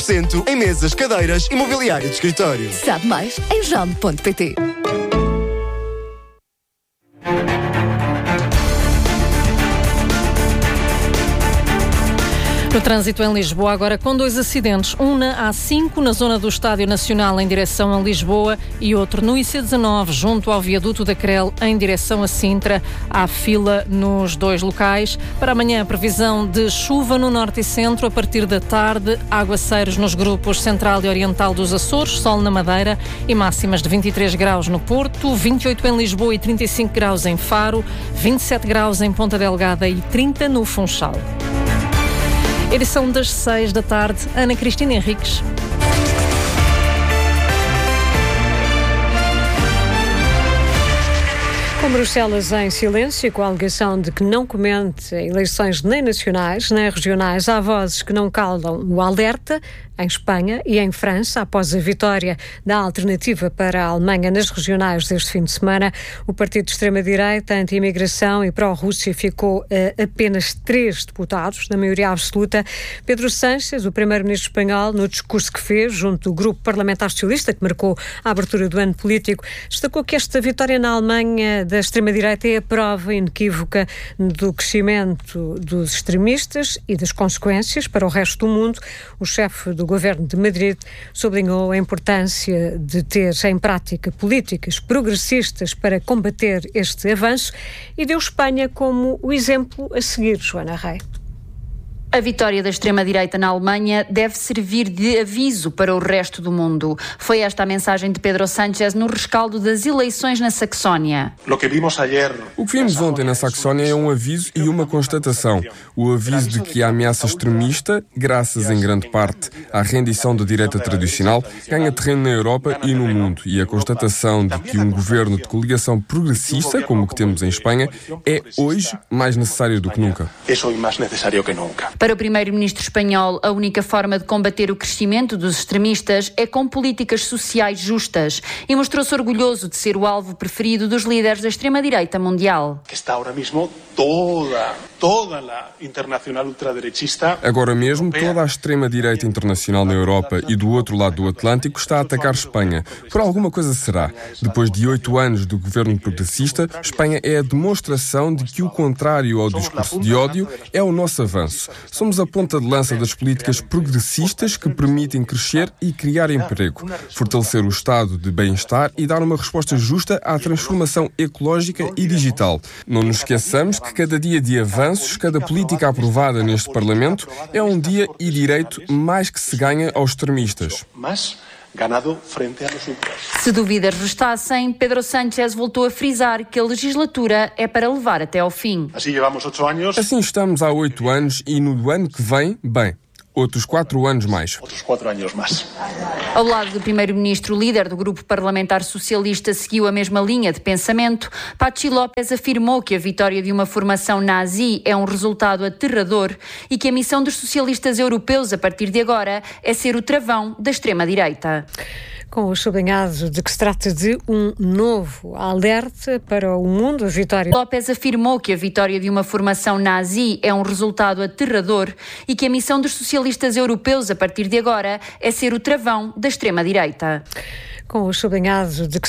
20% em mesas, cadeiras e mobiliário de escritório. Sabe mais em jam.pt. No trânsito em Lisboa, agora com 2 acidentes. Um na A5, na zona do Estádio Nacional, em direção a Lisboa, e outro no IC19, junto ao viaduto da Crel, em direção a Sintra. Há fila nos 2 locais. Para amanhã, a previsão de chuva no norte e centro, a partir da tarde, aguaceiros nos grupos central e oriental dos Açores, sol na Madeira e máximas de 23 graus no Porto, 28 em Lisboa e 35 graus em Faro, 27 graus em Ponta Delgada e 30 no Funchal. Edição das 6 da tarde, Ana Cristina Henriques. Com Bruxelas em silêncio e com a alegação de que não comente eleições nem nacionais nem regionais, há vozes que não calam o alerta. Em Espanha e em França, após a vitória da alternativa para a Alemanha nas regionais deste fim de semana, o partido de extrema-direita, anti-imigração e pró-Rússia ficou a apenas 3 deputados, na maioria absoluta. Pedro Sánchez, o primeiro-ministro espanhol, no discurso que fez junto do grupo parlamentar socialista, que marcou a abertura do ano político, destacou que esta vitória na Alemanha da extrema-direita é a prova inequívoca do crescimento dos extremistas e das consequências para o resto do mundo. O chefe do governo de Madrid sublinhou a importância de ter em prática políticas progressistas para combater este avanço e deu Espanha como o exemplo a seguir, Joana Rei. A vitória da extrema-direita na Alemanha deve servir de aviso para o resto do mundo. Foi esta a mensagem de Pedro Sánchez no rescaldo das eleições na Saxónia. O que vimos ontem na Saxónia é um aviso e uma constatação. O aviso de que a ameaça extremista, graças em grande parte à rendição da direita tradicional, ganha terreno na Europa e no mundo. E a constatação de que um governo de coligação progressista, como o que temos em Espanha, é hoje mais necessário do que nunca. Para o primeiro-ministro espanhol, a única forma de combater o crescimento dos extremistas é com políticas sociais justas e mostrou-se orgulhoso de ser o alvo preferido dos líderes da extrema-direita mundial. Agora mesmo, toda a extrema-direita internacional na Europa e do outro lado do Atlântico está a atacar Espanha. Por alguma coisa será. Depois de 8 anos do governo progressista, Espanha é a demonstração de que o contrário ao discurso de ódio é o nosso avanço. Somos a ponta de lança das políticas progressistas que permitem crescer e criar emprego, fortalecer o estado de bem-estar e dar uma resposta justa à transformação ecológica e digital. Não nos esqueçamos que cada dia de avanços, cada política aprovada neste Parlamento é um dia e direito mais que se ganha aos extremistas. Se dúvidas restassem, Pedro Sánchez voltou a frisar que a legislatura é para levar até ao fim. Assim estamos há 8 anos e no ano que vem, bem, outros 4 anos mais. Ao lado do primeiro-ministro, o líder do grupo parlamentar socialista seguiu a mesma linha de pensamento. Patxi López afirmou que a vitória de uma formação nazi é um resultado aterrador e que a missão dos socialistas europeus a partir de agora é ser o travão da extrema-direita. Com o sublinhado de que se trata de um novo alerta para o mundo, a vitória... López afirmou que a vitória de uma formação nazi é um resultado aterrador e que a missão dos socialistas europeus a partir de agora é ser o travão da extrema-direita. Com o sublinhado de que